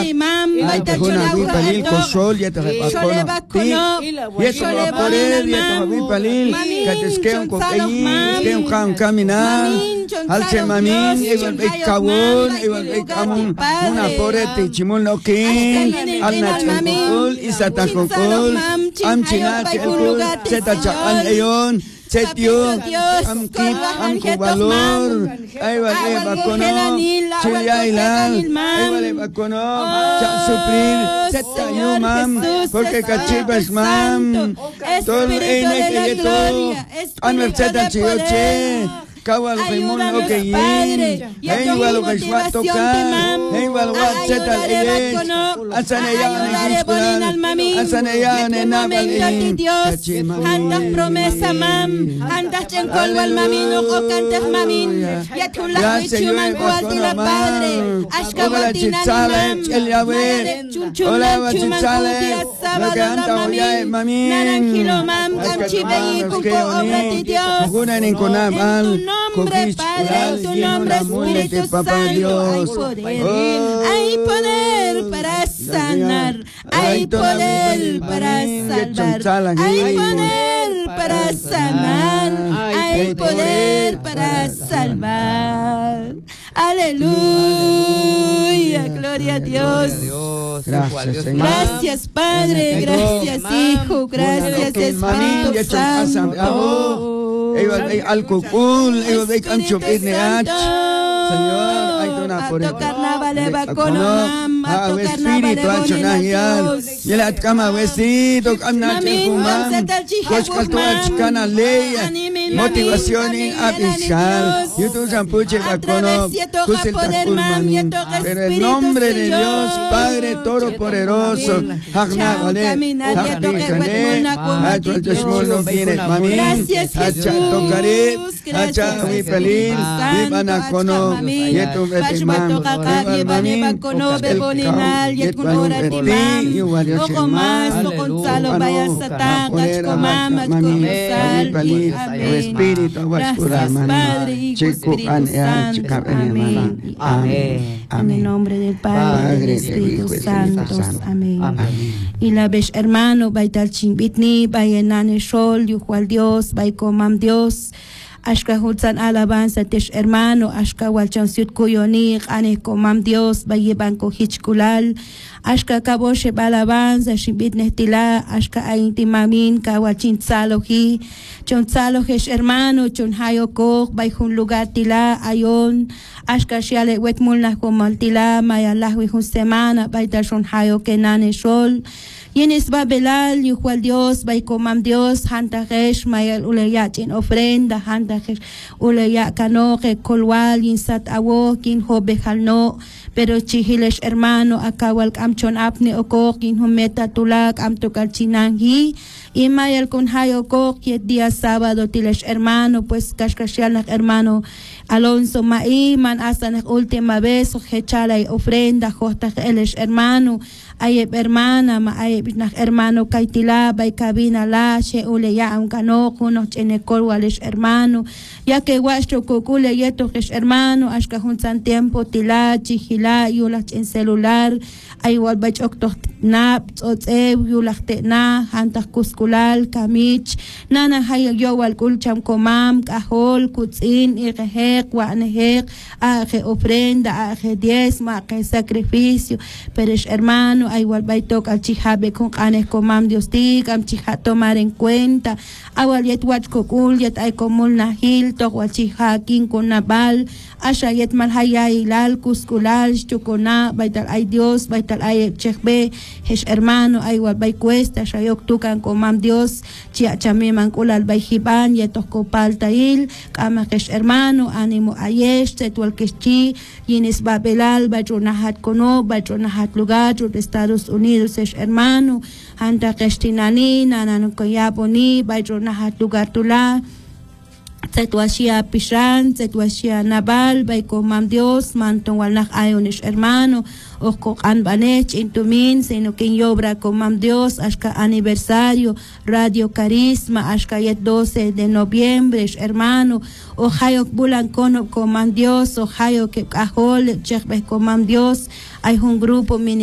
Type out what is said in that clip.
ay te juna vi palil kosol ya te repacono y esto va a poder ya te vi palil que te esquean cocaín que un caminar alce mamin igual ve cabón igual ve camun una porete chimul nokin al nachol isata kokol am china chelkul seta chakan ayon setio am kip am kubalor ay vale bakono chilia ilal ay vale bakono cha suplir seta yo mam porque cachipas mam tol ene que to anwer seta chioche kawal kaimun okeyin hey walo kashwa tokan hey walo seta ele asaneya asaneya nenabali Dios andas promesa mam andas chenkol wal mamin o cantas mamin yatula chuman kualtila padre ashka watina mam hola wachichale lo que anta hoy mamin naranjilo mam kamchibe kuko obra de Dios kuna ninkunam al nombre Padre, tu nombre Espíritu Santo, hay poder para sanar, hay poder para salvar, hay poder para sanar, hay poder para salvar. Aleluya, gloria a Dios. Gracias, Señor. Gracias, Padre, gracias, Hijo, gracias, Espíritu Santo. Al cocul, de cancho Señor, hay una por espíritu achonayal, y la cama vestido, camna chicumam, cochcaltoachcana ley, motivación y abisal, y tu zampuche bacono, pero el nombre de Dios, Padre Todopoderoso, Hagna vale, Hagdicane, Acho el tesmolo viene, mami, tocaré, hacha mi pelín, mi manacono, yetu betimam, Bacono, Beboninal, Yetunora Timam, Oco más, Oco Gonzalo, vaya Satán, Achcomam, Achcomsal, Espíritu, gracias, Padre, Hijo, Espíritu Santo, amén. Amén. En el nombre del Padre, del Espíritu Santo, amén. Y la vez hermano, Baital Chimbitni, Bayenane Shol, Yuhual Dios, Baikomam Dios. Ashka Hutsan alabanza tesh hermano, Ashka Walchan Siut Kuyonik, Ane Komam Dios, Baye Banco Hichkulal, Ashka Kaboshe Balabanza, Shimbit Nehtila, Ashka Aintimamin, Kawachin Salohi, Chon Salohesh hermano, Chon Hayokok, Bayhun Lugar Tila, Ayon, Ashka Shiale Wetmulna Komaltila, Mayalahwi Hun Semana, Baita Shon Hayokenane Shol. Yenis Babelal, Yuhual Dios, Baikomam Dios, Hantajesh, Mayal Uleyach en ofrenda, Hantajesh, Uleyak Kanoje, Kolwal, Yinsat Awo, Kin Hobejalno, pero Chihilesh hermano, Akawal Kamchon Apne Okok, Kin Humeta Tulak, Amtokal Chinangi, y Mayal Kunhayo Okok, Yet día sábado, Tilesh hermano, pues Kashkashianak hermano, Alonso Maiman, hasta la última vez, Hechala y ofrenda, Jostaj Elesh hermano, Ayeb hermana, Ayeb hermano, Kaitila, Baikabina la, She Uleya, Ankano, Kuno, Chenekol, Walesh hermano, ya que Guacho Kokule, Yeto, hermano, Ashkahun San Tiempo, Tila, Chihila, Yulach en celular, Aywal Bachok Nap, Otsev, Yulach Tena, Hantak Kuskulal, Kamich, Nana Hayag Yowal Kulcham Komam, Kahol, Kutzin, Irehek, Wanehek, Aje ofrenda, Aje diezma, Aje sacrificio, Peresh hermano, Aywal Baitok al Chihabe con Anes Komam Dios Tig, Am Chiha tomar en cuenta, Awal Yet Wach Kokul, Yet Ay Komul Nahil, Tok Wal Chiha King con Nabal, Asha Yet Malhaya Ilal, Kuskulal, Chukona, Baital Ay Dios, Baital Ay Chechbe, Hesh hermano, Aywal Bay Cuesta, Shayok Tukan Komam Dios, Chia Chame Mankulal Bay Hiban, Yetok Kopal Tail, Kama Hesh hermano, Animo Ayesh, Tetual Kechi, Yenis Babelal, Bajonahat Kono, Bajonahat Lugar, Estados Unidos, Hesh hermano, Hanta Kestinani, Nanano Koyaboni, Bajonahat Lugar Tula, Tetuashia Pishan, Tetuashia Nabal, Baikomam Dios, Manton Walnak Ayonish hermano, Oko Anbanech, Intumin, Sino Quien Yobra Komam Dios, Ashka aniversario, Radio Carisma, Ashka Yet 12 de noviembre, hermano, Ohayok Bulan Kono Komam Dios, Ohayok Ahol, Chekbe Komam Dios, hay un grupo